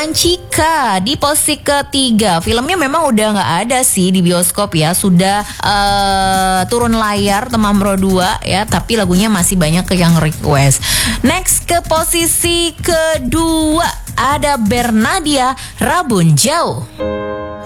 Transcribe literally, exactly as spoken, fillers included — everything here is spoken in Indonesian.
Anchika di posisi ketiga. Filmnya memang udah nggak ada sih di bioskop ya, sudah uh, turun layar Teman Bro dua ya, tapi lagunya masih banyak ke yang request. Next ke posisi kedua ada Bernadia, Rabun Jauh.